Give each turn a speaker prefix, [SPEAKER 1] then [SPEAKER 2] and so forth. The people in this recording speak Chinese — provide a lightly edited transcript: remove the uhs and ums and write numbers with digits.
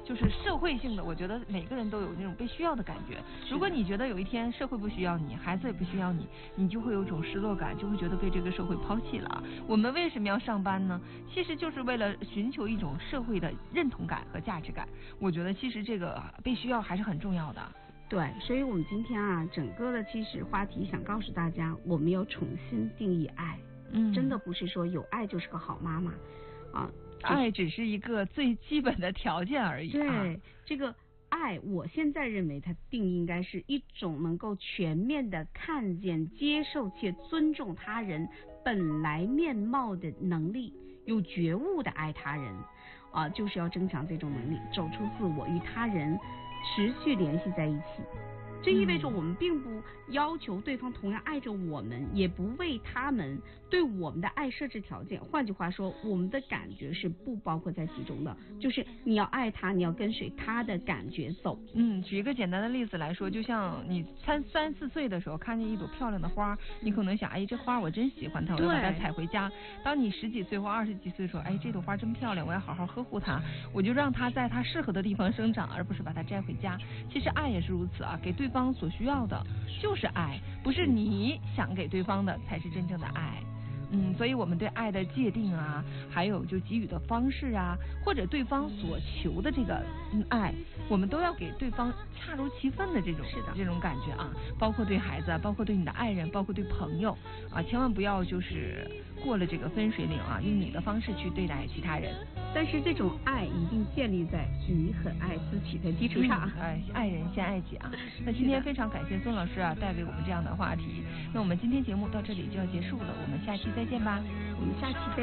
[SPEAKER 1] 就是社会性的，我觉得每个人都有那种被需要的感觉。如果你觉得有一天社会不需要你，孩子也不需要你，你就会有一种失落感，就会觉得被这个社会抛弃了。我们为什么要上班呢？其实就是为了寻求一种社会的认同感和价值感。我觉得其实这个被需要还是很重要的。
[SPEAKER 2] 对，所以我们今天啊，整个的其实话题想告诉大家，我们要重新定义爱。真的不是说有爱就是个好妈妈啊，
[SPEAKER 1] 爱只是一个最基本的条件而已。
[SPEAKER 2] 对，这个爱，我现在认为它定义应该是一种能够全面的看见、接受且尊重他人本来面貌的能力，有觉悟的爱他人啊，就是要增强这种能力，走出自我，与他人持续联系在一起。这意味着我们并不要求对方同样爱着我们，也不为他们对我们的爱设置条件。换句话说，我们的感觉是不包括在其中的，就是你要爱他，你要跟随他的感觉走。
[SPEAKER 1] 举一个简单的例子来说，就像你3、4岁的时候看见一朵漂亮的花，你可能想，哎，这花我真喜欢它，我要把它采回家。当你10几岁或20几岁的时候，哎，这朵花真漂亮，我要好好呵护它，我就让它在它适合的地方生长，而不是把它摘回家。其实爱也是如此啊，给对方所需要的就是爱，不是你想给对方的才是真正的爱。所以我们对爱的界定啊，还有就给予的方式啊，或者对方所求的这个爱，我们都要给对方恰如其分的这种感觉啊，包括对孩子，包括对你的爱人，包括对朋友啊，千万不要就是过了这个分水岭啊，用你的方式去对待其他人。
[SPEAKER 2] 但是这种爱一定建立在你很爱自己的基础上。
[SPEAKER 1] 爱人先爱己啊。那今天非常感谢孙老师啊，带给我们这样的话题。那我们今天节目到这里就要结束了，我们下期再见吧。
[SPEAKER 2] 我们下期再